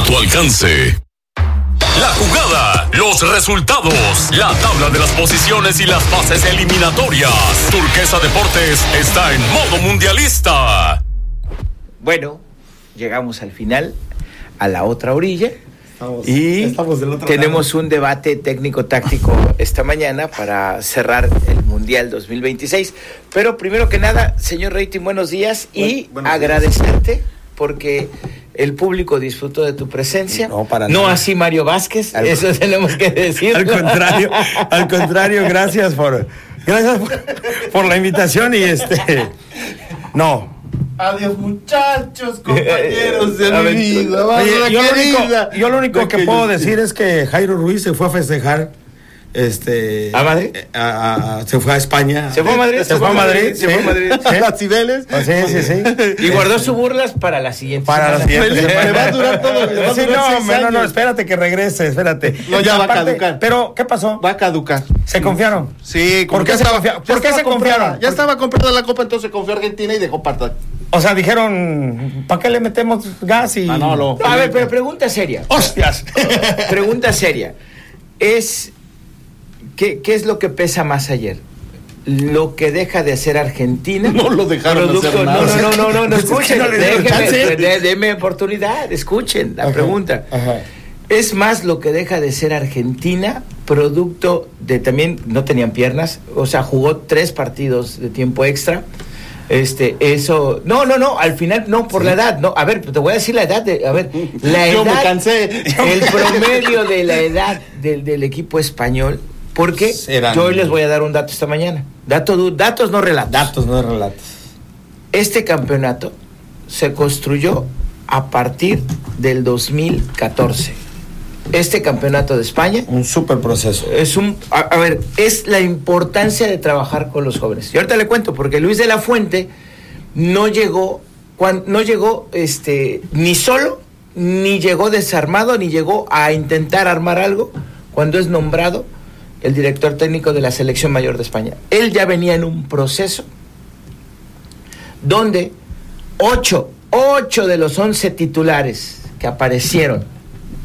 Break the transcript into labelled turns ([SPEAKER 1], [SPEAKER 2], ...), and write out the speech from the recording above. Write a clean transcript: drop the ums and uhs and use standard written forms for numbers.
[SPEAKER 1] tu alcance. La jugada, los resultados, la tabla de las posiciones y las fases eliminatorias. Turquesa Deportes está en modo mundialista.
[SPEAKER 2] Bueno, llegamos al final, a la otra orilla. Estamos del otro tenemos lado. Un debate técnico-táctico esta mañana para cerrar el Mundial 2026. Pero primero que nada, señor Rating, buenos días y agradecerte porque el público disfrutó de tu presencia. No así Mario Vázquez, eso tenemos que decir.
[SPEAKER 3] Al contrario, gracias por la invitación y no.
[SPEAKER 4] Adiós, muchachos, compañeros de mi vida.
[SPEAKER 3] Oye, yo lo único que puedo decir es que Jairo Ruiz se fue a festejar.
[SPEAKER 2] ¿A Madrid?
[SPEAKER 3] Se fue a España.
[SPEAKER 2] ¿Se fue a Madrid?
[SPEAKER 3] Se fue a Madrid.
[SPEAKER 4] ¿A las Cibeles?
[SPEAKER 3] Sí.
[SPEAKER 2] Y guardó sus burlas para la siguiente.
[SPEAKER 4] Le va a durar todo.
[SPEAKER 3] No, espérate que regrese, espérate.
[SPEAKER 4] No, ya va a caducar.
[SPEAKER 3] Pero, ¿qué pasó?
[SPEAKER 4] Va a caducar.
[SPEAKER 3] ¿Se confiaron?
[SPEAKER 4] Sí.
[SPEAKER 3] ¿Por qué se confiaron?
[SPEAKER 4] Ya estaba comprada la Copa, entonces confió Argentina y dejó partir.
[SPEAKER 3] O sea, dijeron, ¿para qué le metemos gas? Y...
[SPEAKER 2] No, a ver, pero pregunta seria.
[SPEAKER 3] ¡Hostias!
[SPEAKER 2] Pregunta seria. ¿Qué es lo que pesa más ayer? ¿Lo que deja de hacer Argentina?
[SPEAKER 4] No lo dejaron de hacer nada.
[SPEAKER 2] No, escuchen, déme oportunidad, escuchen la pregunta.
[SPEAKER 3] Ajá.
[SPEAKER 2] ¿Es más lo que deja de ser Argentina, producto de también, no tenían piernas, o sea, jugó 3 partidos de tiempo extra? Eso, no, al final, no, por la edad, no, a ver, te voy a decir la edad,
[SPEAKER 4] Yo me cansé.
[SPEAKER 2] El promedio de la edad del equipo español, porque yo hoy les voy a dar un dato esta mañana, datos no relatos. Este campeonato se construyó a partir del 2014. Este campeonato de España,
[SPEAKER 3] un súper proceso.
[SPEAKER 2] Es la importancia de trabajar con los jóvenes. Y ahorita le cuento, porque Luis de la Fuente no llegó ni solo, ni llegó desarmado, ni llegó a intentar armar algo cuando es nombrado el director técnico de la Selección Mayor de España. Él ya venía en un proceso donde 8 de los 11 titulares que aparecieron